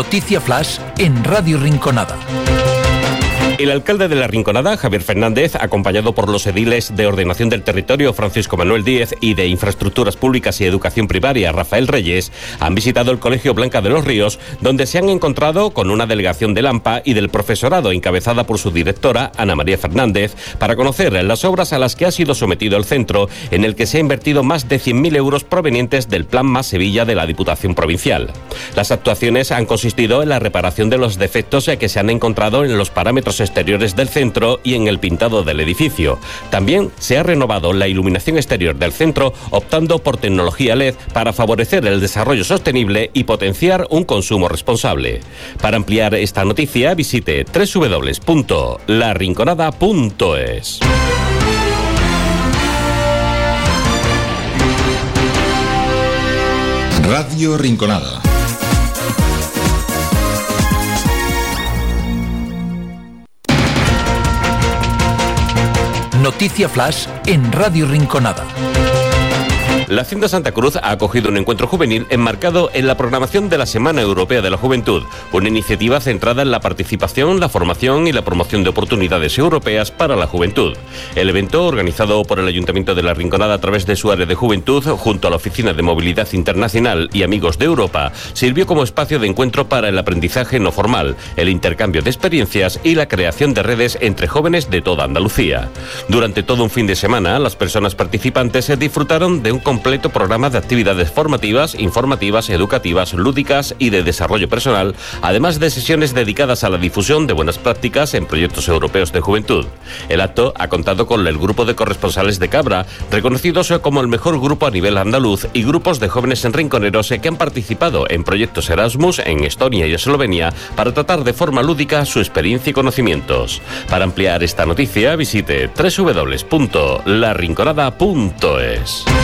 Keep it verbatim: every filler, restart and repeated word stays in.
Noticia Flash en Radio Rinconada. El alcalde de La Rinconada, Javier Fernández, acompañado por los ediles de Ordenación del Territorio, Francisco Manuel Díez, y de Infraestructuras Públicas y Educación Primaria, Rafael Reyes, han visitado el Colegio Blanca de los Ríos, donde se han encontrado con una delegación del AMPA y del profesorado, encabezada por su directora, Ana María Fernández, para conocer las obras a las que ha sido sometido el centro, en el que se ha invertido más de cien mil euros provenientes del Plan Más Sevilla de la Diputación Provincial. Las actuaciones han consistido en la reparación de los defectos que se han encontrado en los parámetros exteriores del centro y en el pintado del edificio. También se ha renovado la iluminación exterior del centro, optando por tecnología L E D para favorecer el desarrollo sostenible y potenciar un consumo responsable. Para ampliar esta noticia, visite doble u doble u doble u punto la rinconada punto es. Radio Rinconada. Noticia Flash en Radio Rinconada. La Hacienda Santa Cruz ha acogido un encuentro juvenil enmarcado en la programación de la Semana Europea de la Juventud, una iniciativa centrada en la participación, la formación y la promoción de oportunidades europeas para la juventud. El evento, organizado por el Ayuntamiento de La Rinconada a través de su área de juventud, junto a la Oficina de Movilidad Internacional y Amigos de Europa, sirvió como espacio de encuentro para el aprendizaje no formal, el intercambio de experiencias y la creación de redes entre jóvenes de toda Andalucía. Durante todo un fin de semana, las personas participantes disfrutaron de un completo programa de actividades formativas, informativas, educativas, lúdicas y de desarrollo personal, además de sesiones dedicadas a la difusión de buenas prácticas en proyectos europeos de juventud. El acto ha contado con el grupo de corresponsales de Cabra, reconocidos como el mejor grupo a nivel andaluz, y grupos de jóvenes rinconeros que han participado en proyectos Erasmus en Estonia y Eslovenia para tratar de forma lúdica su experiencia y conocimientos. Para ampliar esta noticia, visite doble u doble u doble u punto la rinconada punto es.